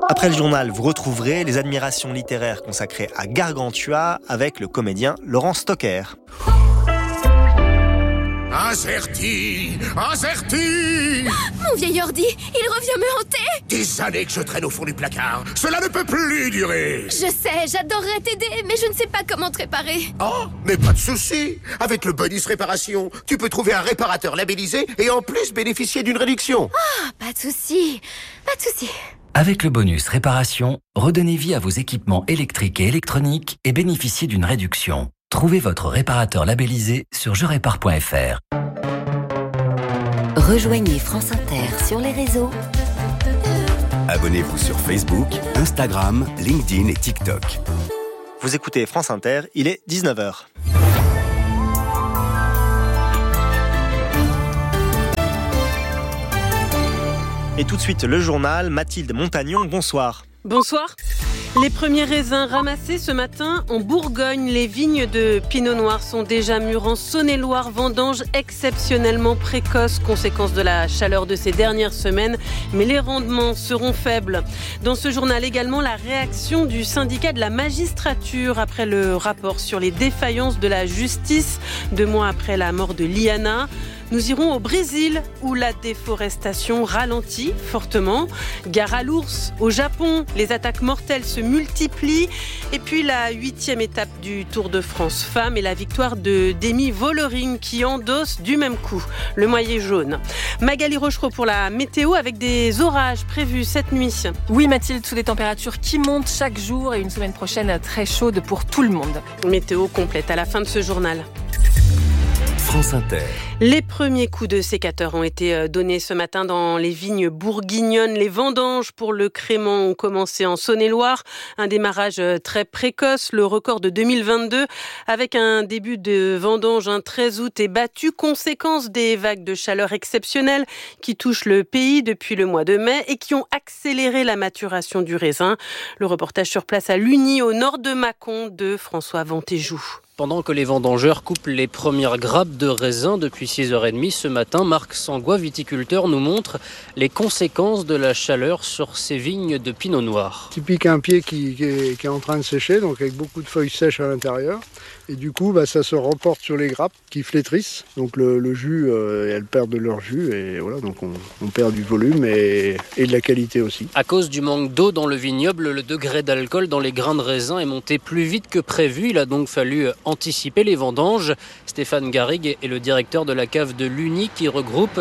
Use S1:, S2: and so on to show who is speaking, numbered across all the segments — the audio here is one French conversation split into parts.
S1: Après le journal, vous retrouverez les admirations littéraires consacrées à Gargantua avec le comédien Laurent Stocker.
S2: Azerty!
S3: Mon vieil ordi, il revient me hanter!
S2: Des années que je traîne au fond du placard. Cela ne peut plus durer.
S3: Je sais, j'adorerais t'aider, mais je ne sais pas comment te réparer.
S2: Oh, mais pas de souci. Avec le bonus réparation, tu peux trouver un réparateur labellisé et en plus bénéficier d'une réduction.
S3: Ah, pas de souci.
S4: Avec le bonus réparation, redonnez vie à vos équipements électriques et électroniques et bénéficiez d'une réduction. Trouvez votre réparateur labellisé sur jerépare.fr.
S5: Rejoignez France Inter sur les réseaux.
S6: Abonnez-vous sur Facebook, Instagram, LinkedIn et TikTok.
S1: Vous écoutez France Inter, il est 19h. Et tout de suite, le journal, Mathilde Montagnon, bonsoir.
S7: Bonsoir. Les premiers raisins ramassés ce matin en Bourgogne. Les vignes de Pinot Noir sont déjà mûres en Saône-et-Loire. Vendange exceptionnellement précoce, conséquence de la chaleur de ces dernières semaines. Mais les rendements seront faibles. Dans ce journal également, la réaction du syndicat de la magistrature après le rapport sur les défaillances de la justice 2 mois après la mort de Liana. Nous irons au Brésil où la déforestation ralentit fortement. Gare à l'ours au Japon, les attaques mortelles se multiplient. Et puis la 8e étape du Tour de France Femmes et la victoire de Demi Vollering qui endosse du même coup le maillot jaune. Magali Rochereau pour la météo avec des orages prévus cette nuit.
S8: Oui Mathilde, sous des températures qui montent chaque jour et une semaine prochaine très chaude pour tout le monde.
S7: Météo complète à la fin de ce journal.
S6: France Inter.
S7: Les premiers coups de sécateur ont été donnés ce matin dans les vignes bourguignonnes. Les vendanges pour le crément ont commencé en Saône-et-Loire. Un démarrage très précoce, le record de 2022, avec un début de vendange un 13 août est battu, conséquence des vagues de chaleur exceptionnelles qui touchent le pays depuis le mois de mai et qui ont accéléré la maturation du raisin. Le reportage sur place à Lugny, au nord de Mâcon, de François Ventéjou.
S9: Pendant que les vendangeurs coupent les premières grappes de raisin depuis 6h30 ce matin, Marc Sangois, viticulteur, nous montre les conséquences de la chaleur sur ces vignes de Pinot Noir.
S10: Typique un pied qui est en train de sécher, donc avec beaucoup de feuilles sèches à l'intérieur. Et du coup, ça se reporte sur les grappes qui flétrissent. Donc le jus, elles perdent de leur jus et voilà, donc on perd du volume et de la qualité aussi.
S9: À cause du manque d'eau dans le vignoble, le degré d'alcool dans les grains de raisin est monté plus vite que prévu. Il a donc fallu anticiper les vendanges. Stéphane Garrigue est le directeur de la cave de Lugny qui regroupe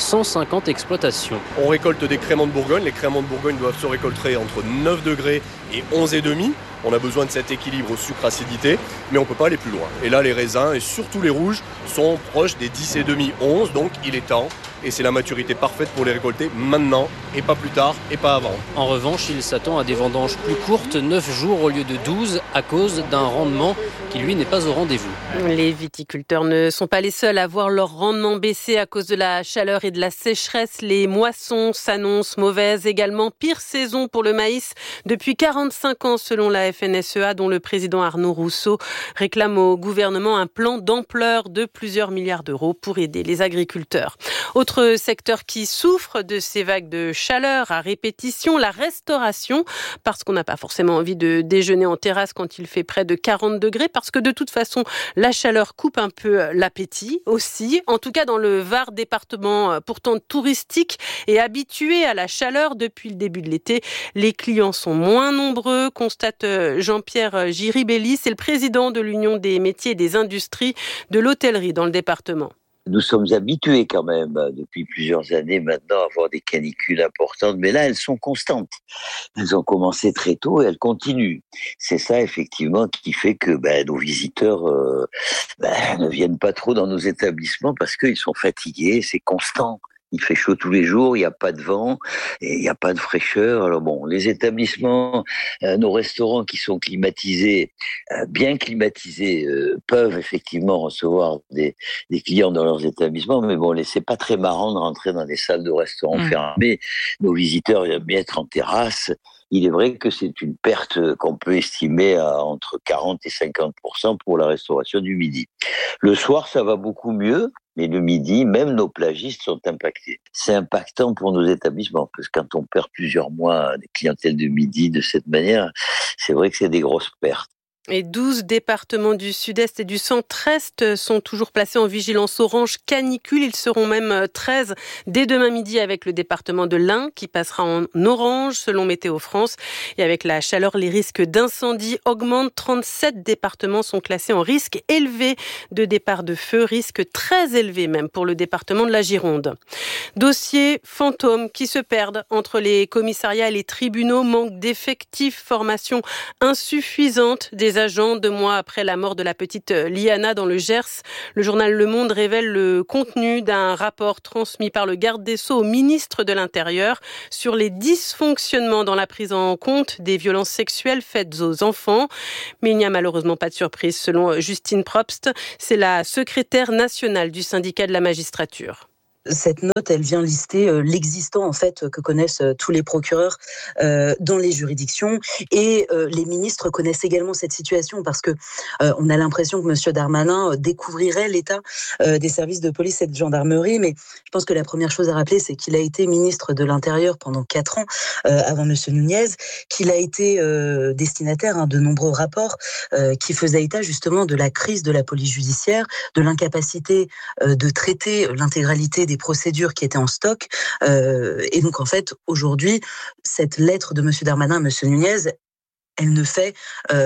S9: 150 exploitations.
S11: On récolte des créments de Bourgogne. Les créments de Bourgogne doivent se récolter entre 9 degrés et 11,5. On a besoin de cet équilibre au sucre-acidité, mais on ne peut pas aller plus loin. Et là, les raisins, et surtout les rouges, sont proches des 10,5, 11, donc il est temps. Et c'est la maturité parfaite pour les récolter maintenant, et pas plus tard, et pas avant.
S9: En revanche, il s'attend à des vendanges plus courtes, 9 jours au lieu de 12, à cause d'un rendement qui, lui, n'est pas au rendez-vous.
S7: Les viticulteurs ne sont pas les seuls à voir leur rendement baisser à cause de la chaleur et de la sécheresse. Les moissons s'annoncent mauvaises également. Pire saison pour le maïs depuis 45 ans, selon la FNSEA, dont le président Arnaud Rousseau réclame au gouvernement un plan d'ampleur de plusieurs milliards d'euros pour aider les agriculteurs. Autre secteur qui souffre de ces vagues de chaleur à répétition, la restauration, parce qu'on n'a pas forcément envie de déjeuner en terrasse quand il fait près de 40 degrés, parce que de toute façon, la chaleur coupe un peu l'appétit aussi. En tout cas, dans le Var, département pourtant touristique et habitué à la chaleur depuis le début de l'été, les clients sont moins nombreux, constate Jean-Pierre Giribelli, c'est le président de l'Union des métiers et des industries de l'hôtellerie dans le département.
S12: Nous sommes habitués quand même depuis plusieurs années maintenant à avoir des canicules importantes, mais là elles sont constantes. Elles ont commencé très tôt et elles continuent. C'est ça effectivement qui fait que nos visiteurs ne viennent pas trop dans nos établissements parce qu'ils sont fatigués, c'est constant. Il fait chaud tous les jours, il n'y a pas de vent, et il n'y a pas de fraîcheur. Alors bon, les établissements, nos restaurants qui sont climatisés, bien climatisés, peuvent effectivement recevoir des clients dans leurs établissements, mais bon, c'est pas très marrant de rentrer dans des salles de restaurants fermées. Nos visiteurs aiment bien être en terrasse. il est vrai que c'est une perte qu'on peut estimer à entre 40 et 50% pour la restauration du midi. Le soir, ça va beaucoup mieux. Mais le midi, même nos plagistes sont impactés. C'est impactant pour nos établissements, parce que quand on perd plusieurs mois des clientèles de midi de cette manière, c'est vrai que c'est des grosses pertes.
S7: Et 12 départements du sud-est et du centre-est sont toujours placés en vigilance orange canicule. Ils seront même 13 dès demain midi avec le département de l'Ain qui passera en orange selon Météo France. Et avec la chaleur, les risques d'incendie augmentent. 37 départements sont classés en risque élevé de départ de feu, risque très élevé même pour le département de la Gironde. Dossiers fantômes qui se perdent entre les commissariats et les tribunaux, manque d'effectifs, formation insuffisante des agents 2 mois après la mort de la petite Liana dans le Gers. Le journal Le Monde révèle le contenu d'un rapport transmis par le garde des Sceaux au ministre de l'Intérieur sur les dysfonctionnements dans la prise en compte des violences sexuelles faites aux enfants. Mais il n'y a malheureusement pas de surprise selon Justine Probst. C'est la secrétaire nationale du syndicat de la magistrature.
S13: Cette note, elle vient lister l'existant en fait que connaissent tous les procureurs dans les juridictions et les ministres connaissent également cette situation parce que on a l'impression que Monsieur Darmanin découvrirait l'état des services de police et de gendarmerie, mais je pense que la première chose à rappeler, c'est qu'il a été ministre de l'Intérieur pendant 4 ans avant Monsieur Nunez, qu'il a été destinataire de nombreux rapports qui faisaient état justement de la crise de la police judiciaire, de l'incapacité de traiter l'intégralité des procédures qui étaient en stock. Et donc, en fait, aujourd'hui, cette lettre de M. Darmanin à M. Nunez, elle ne fait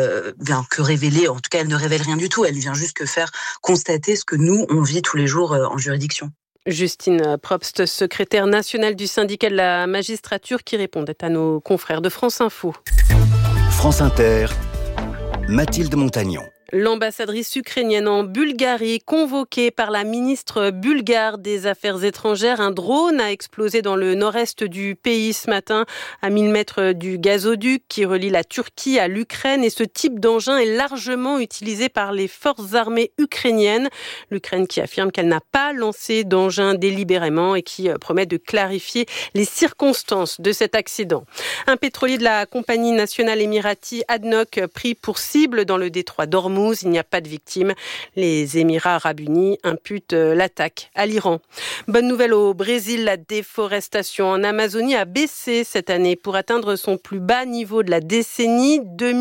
S13: que révéler, en tout cas, elle ne révèle rien du tout. Elle vient juste que faire constater ce que nous, on vit tous les jours en juridiction.
S7: Justine Probst, secrétaire nationale du syndicat de la magistrature, qui répondait à nos confrères de France Info.
S6: France Inter, Mathilde Montagnon.
S7: L'ambassadrice ukrainienne en Bulgarie, convoquée par la ministre bulgare des Affaires étrangères, un drone a explosé dans le nord-est du pays ce matin, à 1000 mètres du gazoduc qui relie la Turquie à l'Ukraine. Et ce type d'engin est largement utilisé par les forces armées ukrainiennes. L'Ukraine qui affirme qu'elle n'a pas lancé d'engin délibérément et qui promet de clarifier les circonstances de cet accident. Un pétrolier de la compagnie nationale émirati ADNOC pris pour cible dans le détroit d'Ormuz. Il n'y a pas de victimes. Les Émirats arabes unis imputent l'attaque à l'Iran. Bonne nouvelle au Brésil, la déforestation en Amazonie a baissé cette année pour atteindre son plus bas niveau de la décennie.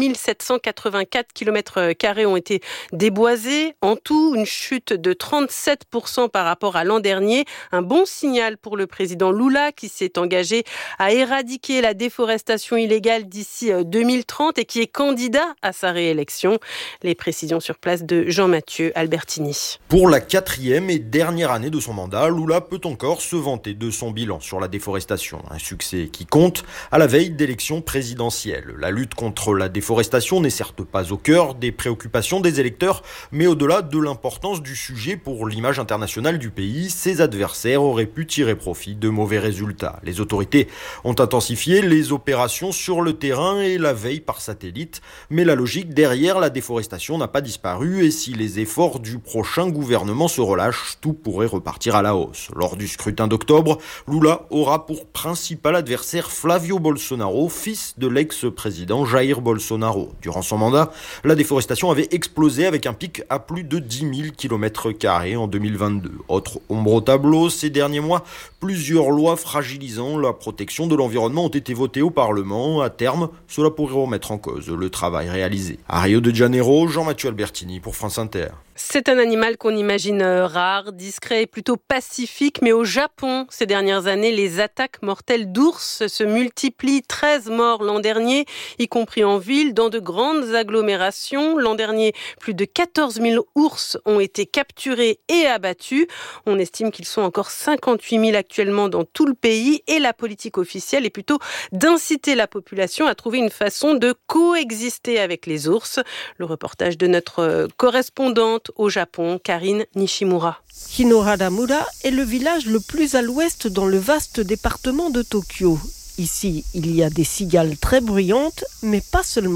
S7: 2784 km² ont été déboisés. En tout, une chute de 37% par rapport à l'an dernier. Un bon signal pour le président Lula qui s'est engagé à éradiquer la déforestation illégale d'ici 2030 et qui est candidat à sa réélection. Les précisions sur place de Jean-Mathieu Albertini.
S14: Pour la 4e et dernière année de son mandat, Lula peut encore se vanter de son bilan sur la déforestation. Un succès qui compte à la veille d'élections présidentielles. La lutte contre la déforestation n'est certes pas au cœur des préoccupations des électeurs, mais au-delà de l'importance du sujet pour l'image internationale du pays, ses adversaires auraient pu tirer profit de mauvais résultats. Les autorités ont intensifié les opérations sur le terrain et la veille par satellite, mais la logique derrière la déforestation n'a pas disparu et si les efforts du prochain gouvernement se relâchent, tout pourrait repartir à la hausse. Lors du scrutin d'octobre, Lula aura pour principal adversaire Flavio Bolsonaro, fils de l'ex-président Jair Bolsonaro. Durant son mandat, la déforestation avait explosé avec un pic à plus de 10 000 km² en 2022. Autre ombre au tableau, ces derniers mois, plusieurs lois fragilisant la protection de l'environnement ont été votées au Parlement. À terme, cela pourrait remettre en cause le travail réalisé. À Rio de Janeiro, Jean-Mathieu Albertini pour France Inter.
S7: C'est un animal qu'on imagine rare, discret et plutôt pacifique, mais au Japon, ces dernières années, les attaques mortelles d'ours se multiplient. 13 morts l'an dernier, y compris en ville, dans de grandes agglomérations. L'an dernier, plus de 14 000 ours ont été capturés et abattus. On estime qu'ils sont encore 58 000 actuellement dans tout le pays et la politique officielle est plutôt d'inciter la population à trouver une façon de coexister avec les ours. Le reportage de notre correspondante au Japon, Karine Nishimura.
S15: Hinoharamura est le village le plus à l'ouest dans le vaste département de Tokyo. Ici, il y a des cigales très bruyantes, mais pas seulement.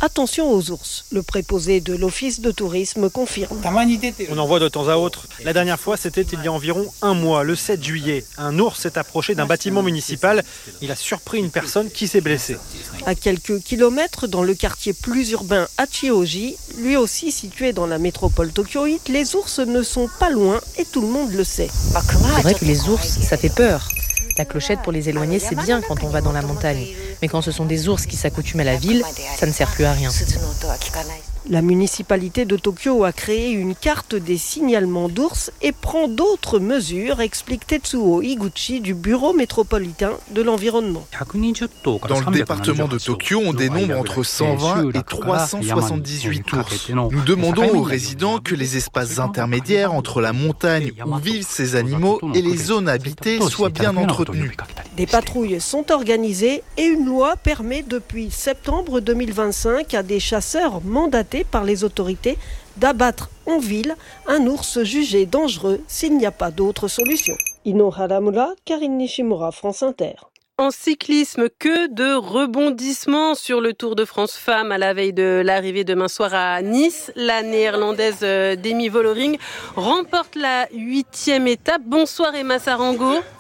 S15: attention aux ours. Le préposé de l'office de tourisme confirme.
S16: On en voit de temps à autre. La dernière fois, c'était il y a environ un mois, le 7 juillet. Un ours s'est approché d'un bâtiment municipal. Il a surpris une personne qui s'est blessée.
S15: À quelques kilomètres, dans le quartier plus urbain Hachioji, lui aussi situé dans la métropole tokyoïte, les ours ne sont pas loin et tout le monde le sait.
S17: C'est vrai que les ours, ça fait peur. La clochette pour les éloigner, c'est bien quand on va dans la montagne. Mais quand ce sont des ours qui s'accoutument à la ville, ça ne sert plus à rien.
S15: La municipalité de Tokyo a créé une carte des signalements d'ours et prend d'autres mesures, explique Tetsuo Iguchi du bureau métropolitain de l'environnement.
S18: Dans le département de Tokyo, on dénombre entre 120 et 378 ours. Nous demandons aux résidents que les espaces intermédiaires entre la montagne où vivent ces animaux et les zones habitées soient bien entretenus.
S15: Des patrouilles sont organisées et une loi permet depuis septembre 2025 à des chasseurs mandatés par les autorités d'abattre en ville un ours jugé dangereux s'il n'y a pas d'autre solution. Ino Haramura, Karine Nishimura, France Inter.
S7: En cyclisme, que de rebondissements sur le Tour de France Femmes à la veille de l'arrivée demain soir à Nice. La néerlandaise Demi Vollering remporte la 8e étape. Bonsoir Emma Sarango.